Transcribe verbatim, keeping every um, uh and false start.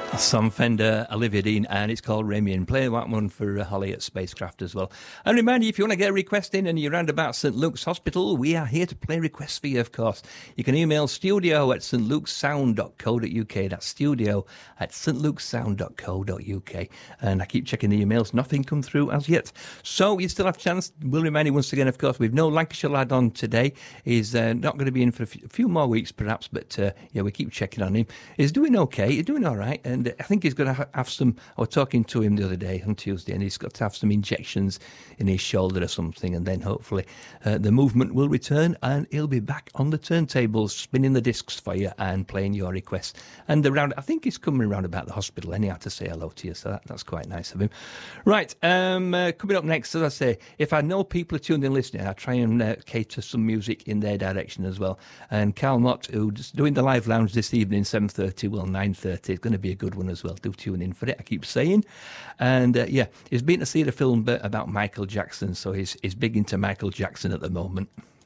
Sam Fender, Olivia Dean, and it's called Ramian. Play that one for uh, Holly at Spacecraft as well. And remind you, if you want to get a request in and you're round about St Luke's Hospital, we are here to play requests for you, of course. You can email studio at st luke's sound dot co dot uk. That's studio at st luke's sound dot co dot uk. And I keep checking the emails. Nothing come through as yet. So you still have a chance. We'll remind you once again, of course, we've no Lancashire lad on today. He's uh, not going to be in for a few, a few more weeks, perhaps, but uh, yeah, we keep checking on him. He's doing okay. He's doing all right. And I think he's going to have some, I was talking to him the other day on Tuesday, and he's got to have some injections in his shoulder or something, and then hopefully uh, the movement will return and he'll be back on the turntables, spinning the discs for you and playing your requests. And around, I think he's coming around about the hospital anyhow to say hello to you, so that, that's quite nice of him. Right, um, uh, coming up next, as I say, if I know people are tuned in listening, I try and uh, cater some music in their direction as well. And Carl Mott, who's doing the live lounge this evening, seven thirty, well, nine thirty, it's going to be a good one as well. Do tune in for it, I keep saying. And uh, yeah, he's been to see the film about Michael Jackson, so he's, he's big into Michael Jackson at the moment.